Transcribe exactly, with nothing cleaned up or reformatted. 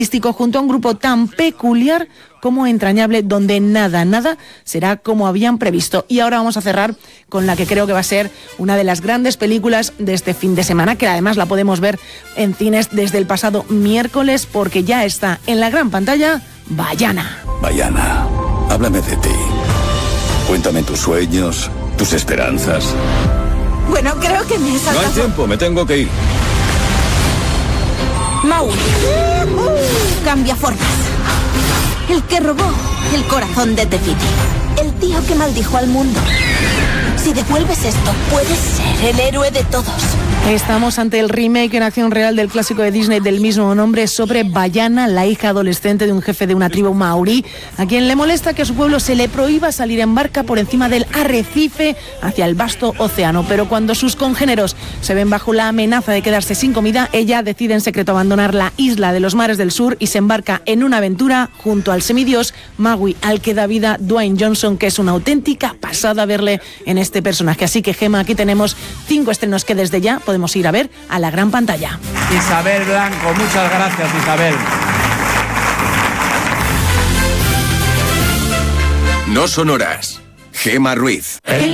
junto a un grupo tan peculiar como entrañable, donde nada, nada será como habían previsto. Y ahora vamos a cerrar con la que creo que va a ser una de las grandes películas de este fin de semana, que además la podemos ver en cines desde el pasado miércoles, porque ya está en la gran pantalla, Vaiana. Vaiana, háblame de ti. Cuéntame tus sueños, tus esperanzas. Bueno, creo que me he saltado. No hay tiempo, me tengo que ir. Maui. Cambia formas. El que robó el corazón de The City. El tío que maldijo al mundo. Si devuelves esto, puedes ser el héroe de todos. Estamos ante el remake en acción real del clásico de Disney del mismo nombre sobre Vaiana, la hija adolescente de un jefe de una tribu maorí, a quien le molesta que a su pueblo se le prohíba salir en barca por encima del arrecife hacia el vasto océano. Pero cuando sus congéneros se ven bajo la amenaza de quedarse sin comida, ella decide en secreto abandonar la isla de los mares del sur y se embarca en una aventura junto al semidios Maui, al que da vida Dwayne Johnson, que es una auténtica pasada verle en este personaje. Así que, Gema, aquí tenemos cinco estrenos que desde ya podemos ir a ver a la gran pantalla. Isabel Blanco, muchas gracias, Isabel. No son horas. Gema Ruiz.